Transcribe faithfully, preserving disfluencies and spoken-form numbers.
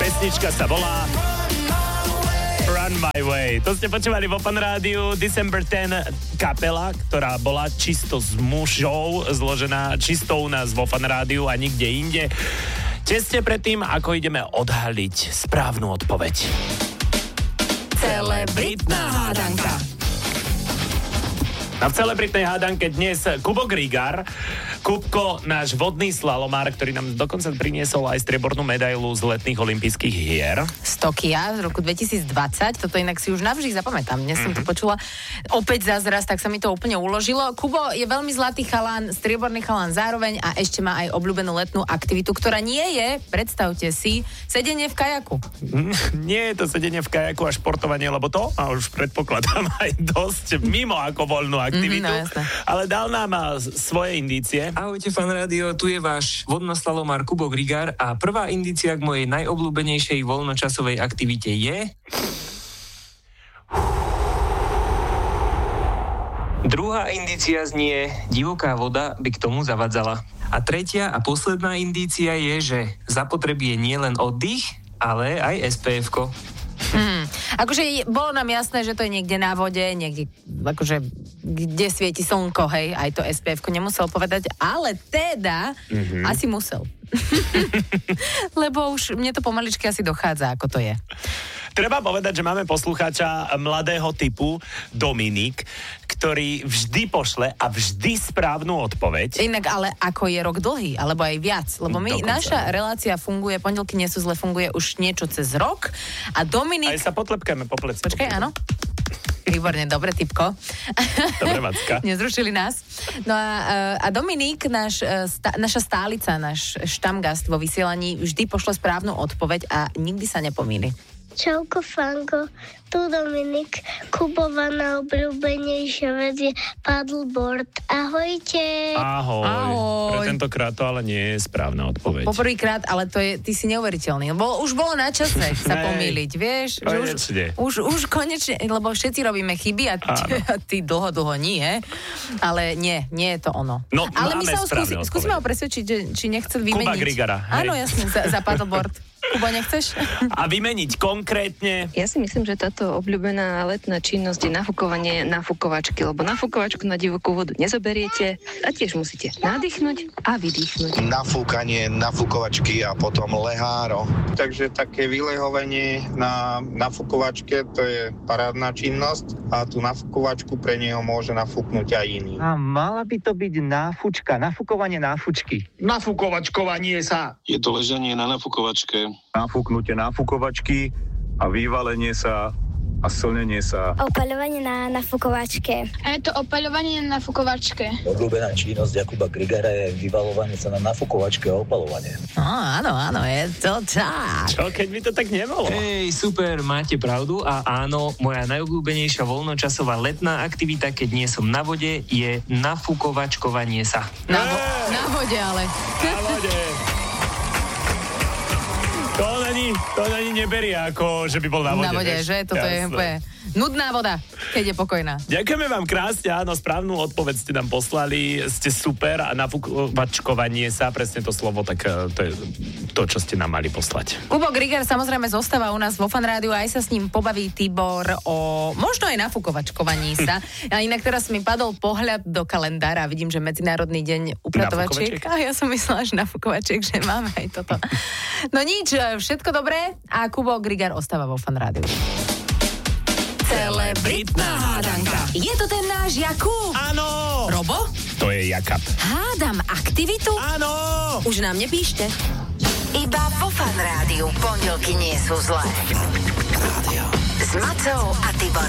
Pesnička sa volá Run My Way. To ste počúvali vo Fan Rádiu. December tenth kapela, ktorá bola čisto z mužov, zložená čisto u nás vo Fan Rádiu a nikde inde. Tesne predtým, ako ideme odhaliť správnu odpoveď. Celebritná hádanka. Na celebritnej hádanke dnes Kubo Grigar. Kubko, náš vodný slalomár, ktorý nám dokonca priniesol aj striebornú medailu z letných olympijských hier. Z Tokia z roku dvetisícdvadsať. Toto inak si už navždy zapamätám. Dnes mm-hmm. som to počula opäť zázraz, tak sa mi to úplne uložilo. Kubo je veľmi zlatý chalán, strieborný chalán zároveň a ešte má aj obľúbenú letnú aktivitu, ktorá nie je, predstavte si, sedenie v kajaku. Nie je to sedenie v kajaku a športovanie, lebo to a už predpokladám aj dosť mimo ako voľnú aktivitu. Mm, no, ale dal nám svoje indície. Ahojte, Fan Rádio, tu je váš vodnoslalomár Kubo Grigar a prvá indícia k mojej najobľúbenejšej voľnočasovej aktivite je... Druhá indícia znie divoká voda by k tomu zavadzala. A tretia a posledná indícia je, že zapotreby je nielen oddych, ale aj es pé efko. Hmm. Akože bolo nám jasné, že to je niekde na vode, niekde, akože kde svieti slnko, hej, aj to es pé efko nemusel povedať, ale teda mm-hmm. asi musel. Lebo už mne to pomaličky asi dochádza, ako to je. Treba povedať, že máme poslucháča mladého typu Dominik, ktorý vždy pošle a vždy správnu odpoveď. Inak ale ako je rok dlhý, alebo aj viac, lebo my, Dokonca. Naša relácia funguje, pondelky nie sú zle, funguje už niečo cez rok a Dominik... Aj sa potlepkáme po pleci. Počkaj, áno. Výborne, dobre, typko. Dobre, Macka. Nezrušili nás. No a, a Dominik, náš, stá, naša stálica, náš štamgast vo vysielaní, vždy pošle správnu odpoveď a nikdy sa nepomýli. Čauko, Fanko, tu Dominik, Kubova najobľúbenejšia vec je paddleboard. Ahojte. Ahoj. Ahoj. Pre tentokrát to ale nie je správna odpoveď. Poprvýkrát, ale to je, ty si neuveriteľný. Bolo, už bolo na čase sa pomýliť, vieš? Že už, už, už konečne, lebo všetci robíme chyby a ty, a ty dlho, dlho nie. Ale nie, nie je to ono. No, ale my sa ho skúsi, skúsime ho presvedčiť, že, či nechce vymeniť. Kuba Grigara. Hej. Áno, jasne, za, za paddleboard. Kubo, nechceš? A vymeniť konkrétne? Ja si myslím, že táto obľúbená letná činnosť je nafúkovanie nafúkovačky, lebo nafúkovačku na divokú vodu nezoberiete a tiež musíte nadýchnuť a vydýchnuť. Nafúkanie nafúkovačky a potom leháro. Takže také vylehovanie na nafúkovačke, to je parádna činnosť a tú nafúkovačku pre neho môže nafúknuť aj iný. A mala by to byť náfučka, nafúkovanie náfučky. Nafúkovačkovanie sa. Je to ležanie na nafúkovačke. Nafúknutie nafúkovačky a vyvalenie sa a slnenie sa. Opaľovanie na nafúkovačke. A je to opaľovanie na nafúkovačke. Obľúbená činnosť Jakuba Grigara je vyvalovanie sa na nafúkovačke a opaľovanie. Á, áno, áno, je to tak. Čo, keď by to tak nebolo? Hej, super, máte pravdu a áno, moja najobľúbenejšia voľnočasová letná aktivita, keď nie som na vode, je nafúkovačkovanie sa. Na, vo- na vode, ale. Na vode. To ani, to ani neberie ako, že by bol na vode. Na vode, vieš? že? Toto Jasne. Je úplne nudná voda, keď je pokojná. Ďakujeme vám krásne, áno, správnu odpoveď ste nám poslali, ste super a nafúkovačkovanie sa, presne to slovo, tak to je to, čo ste nám mali poslať. Kubo Grigar samozrejme zostáva u nás vo Fan Rádiu, aj sa s ním pobaví Tibor o možno aj nafúkovačkovaní sa. A inak teraz mi padol pohľad do kalendára, vidím, že Medzinárodný deň upratovačiek. A ja som myslela, že nafúkovačiek, že máme aj toto. No nič, všetko dobré a Kubo Grigar ostáva vo Fan Rádiu. Celebritná hádanka. Je to ten náš Jakub? Áno. Robo? To je Jakab. Hádam aktivitu? Áno. Už nám nepíšte. Iba vo Fan Rádiu pondelky nie sú zlé. S Macou a Tiborom.